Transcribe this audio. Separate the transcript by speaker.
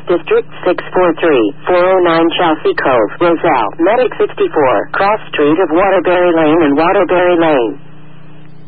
Speaker 1: District 643-409 Chelsea Cove, Roselle, Medic 64, Cross Street of Waterbury Lane and Waterbury Lane.